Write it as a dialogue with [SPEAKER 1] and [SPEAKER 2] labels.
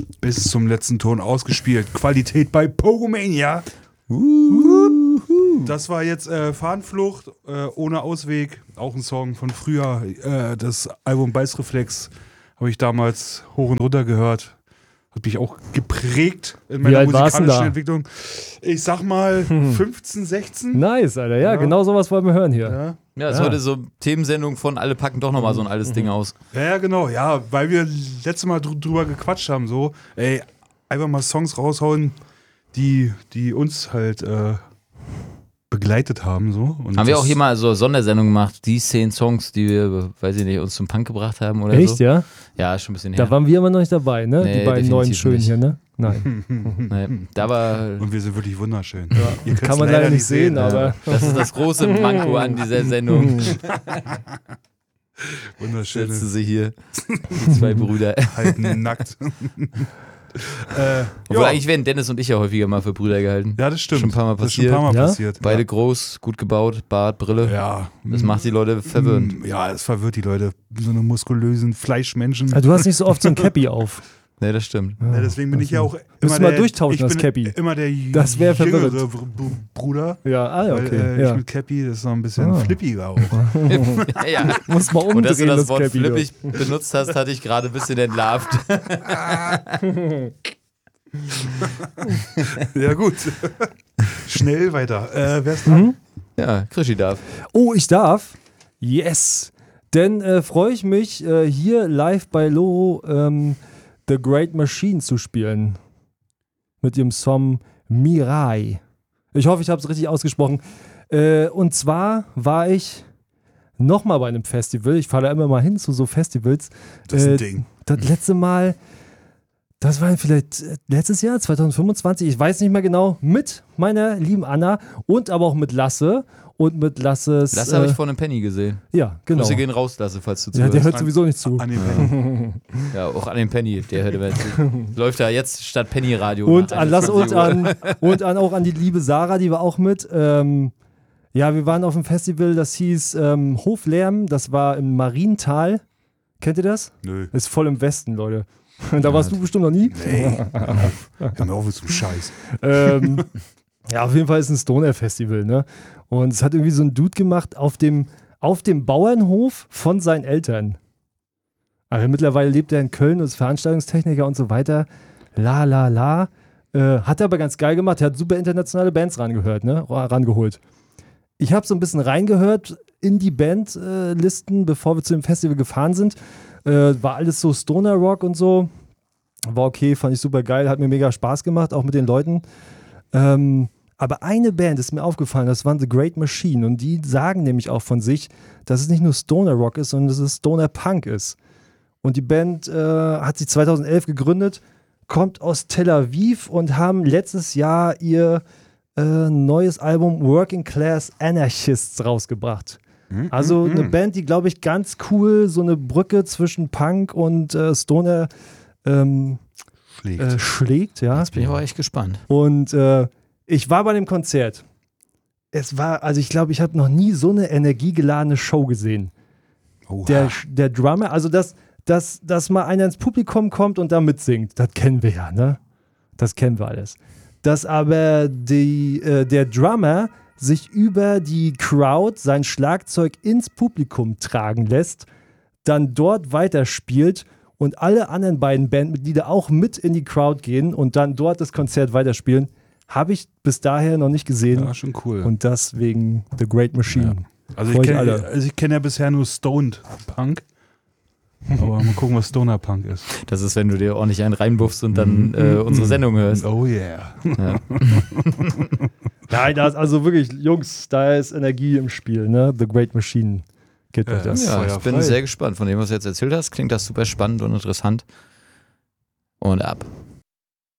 [SPEAKER 1] bis zum letzten Ton ausgespielt. Qualität bei Pogomania. Das war jetzt Fahnenflucht ohne Ausweg. Auch ein Song von früher. Das Album Beißreflex habe ich damals hoch und runter gehört. Hat mich auch geprägt in meiner musikalischen Entwicklung. Ich sag mal 15, 16.
[SPEAKER 2] Nice, Alter. Ja, genau sowas wollen wir hören hier.
[SPEAKER 3] Ja, ist heute so Themensendung von alle packen doch nochmal so ein altes Ding aus.
[SPEAKER 1] Ja, genau. Ja, weil wir letztes Mal drüber gequatscht haben. So, ey, einfach mal Songs raushauen, die uns halt begleitet haben. So. Und
[SPEAKER 3] haben wir auch hier mal so Sondersendungen gemacht, die 10 Songs, die wir, weiß ich nicht, uns zum Punk gebracht haben oder
[SPEAKER 2] Echt,
[SPEAKER 3] so.
[SPEAKER 2] ja?
[SPEAKER 3] Ja, schon ein bisschen her.
[SPEAKER 2] Da waren wir immer noch nicht dabei, ne?
[SPEAKER 3] Nee,
[SPEAKER 2] die beiden neuen schönen
[SPEAKER 3] nicht.
[SPEAKER 2] hier, ne? Nein.
[SPEAKER 3] Nee, da war...
[SPEAKER 1] Und wir sind wirklich wunderschön.
[SPEAKER 2] Ja. Kann man leider nicht sehen, aber...
[SPEAKER 3] Das ist das große Manko an dieser Sendung.
[SPEAKER 1] Wunderschön.
[SPEAKER 3] Setzen sie hier, die 2 Brüder.
[SPEAKER 1] Halten nackt.
[SPEAKER 3] Obwohl eigentlich werden Dennis und ich ja häufiger mal für Brüder gehalten.
[SPEAKER 1] Ja, das stimmt.
[SPEAKER 3] Schon ein paar Mal
[SPEAKER 1] Das ist schon ein paar Mal passiert.
[SPEAKER 3] Beide groß, gut gebaut, Bart, Brille.
[SPEAKER 1] Ja.
[SPEAKER 3] Das macht die Leute verwirrend.
[SPEAKER 1] Ja, es verwirrt die Leute. So eine muskulösen Fleischmenschen.
[SPEAKER 2] Du hast nicht so oft so ein Cappy auf.
[SPEAKER 3] Nee, das stimmt.
[SPEAKER 1] Ja, deswegen bin ich ja auch immer
[SPEAKER 2] mal durchtauschen, das Cappy.
[SPEAKER 1] Immer der
[SPEAKER 2] das wäre
[SPEAKER 1] jüngere
[SPEAKER 2] verwirrend.
[SPEAKER 1] Bruder.
[SPEAKER 2] Ja, okay.
[SPEAKER 1] Weil, ich mit Cappy, das ist noch ein bisschen flippiger auch.
[SPEAKER 3] Ja.
[SPEAKER 2] Muss mal umdrehen,
[SPEAKER 3] und dass du das Wort
[SPEAKER 2] Cappy
[SPEAKER 3] flippig benutzt hast, hatte ich gerade ein bisschen entlarvt.
[SPEAKER 1] Ja, gut. Schnell weiter. Wer ist dran?
[SPEAKER 3] Ja, Krischi darf.
[SPEAKER 2] Oh, ich darf? Yes. Denn freue ich mich, hier live bei Loro The Great Machine zu spielen. Mit dem Song Mirai. Ich hoffe, ich habe es richtig ausgesprochen. Und zwar war ich nochmal bei einem Festival. Ich fahre da immer mal hin zu so Festivals.
[SPEAKER 1] Das ist ein Ding.
[SPEAKER 2] Das letzte Mal, das war vielleicht letztes Jahr, 2025, ich weiß nicht mehr genau, mit meiner lieben Anna und aber auch mit Lasse. Und mit Lasses...
[SPEAKER 3] Lasse habe ich vor einem Penny gesehen.
[SPEAKER 2] Ja, genau.
[SPEAKER 3] Grüße gehen raus, Lasse, falls du
[SPEAKER 2] zuhörst. Ja, der hört
[SPEAKER 3] an,
[SPEAKER 2] sowieso nicht zu.
[SPEAKER 1] An den Penny.
[SPEAKER 3] Ja, auch an den Penny, der hört immer zu. Läuft da jetzt statt Penny Radio.
[SPEAKER 2] Und an Lasse und auch an die liebe Sarah, die war auch mit. Ja, wir waren auf einem Festival, das hieß Hoflärm, das war im Mariental. Kennt ihr das?
[SPEAKER 1] Nö.
[SPEAKER 2] Ist voll im Westen, Leute. Da warst du bestimmt noch nie.
[SPEAKER 1] Nee. Hör mir auf mit so einem Scheiß.
[SPEAKER 2] Ja, auf jeden Fall ist es ein Stoner-Festival, ne? Und es hat irgendwie so ein Dude gemacht auf dem Bauernhof von seinen Eltern. Also mittlerweile lebt er in Köln und ist Veranstaltungstechniker und so weiter. Hat er aber ganz geil gemacht. Er hat super internationale Bands rangeholt. Ich habe so ein bisschen reingehört in die Bandlisten, bevor wir zu dem Festival gefahren sind. War alles so Stoner-Rock und so. War okay, fand ich super geil, hat mir mega Spaß gemacht, auch mit den Leuten. Aber eine Band ist mir aufgefallen, das waren The Great Machine. Und die sagen nämlich auch von sich, dass es nicht nur Stoner-Rock ist, sondern dass es Stoner-Punk ist. Und die Band hat sich 2011 gegründet, kommt aus Tel Aviv und haben letztes Jahr ihr neues Album Working Class Anarchists rausgebracht. Also eine Band, die, glaube ich, ganz cool so eine Brücke zwischen Punk und Stoner schlägt. Ja.
[SPEAKER 3] Jetzt bin ich aber echt gespannt.
[SPEAKER 2] Und ich war bei dem Konzert. Also ich glaube, ich habe noch nie so eine energiegeladene Show gesehen. Der Drummer, also dass mal einer ins Publikum kommt und da mitsingt, das kennen wir ja, ne? Das kennen wir alles. Dass aber der Drummer sich über die Crowd sein Schlagzeug ins Publikum tragen lässt, dann dort weiterspielt und alle anderen beiden Bandmitglieder auch mit in die Crowd gehen und dann dort das Konzert weiterspielen, habe ich bis daher noch nicht gesehen.
[SPEAKER 1] Ja, schon cool.
[SPEAKER 2] Und deswegen The Great Machine.
[SPEAKER 1] Ja. Also ich kenne ja bisher nur Stoned Punk. Aber mal gucken, was Stoner Punk ist.
[SPEAKER 3] Das ist, wenn du dir ordentlich einen reinbuffst und dann unsere Sendung hörst.
[SPEAKER 1] Oh yeah.
[SPEAKER 2] Ja. Nein, da ist also wirklich, Jungs, da ist Energie im Spiel, ne? The Great Machine. Geht euch das.
[SPEAKER 3] Ja, ich bin sehr gespannt. Von dem, was du jetzt erzählt hast, klingt das super spannend und interessant. Und ab.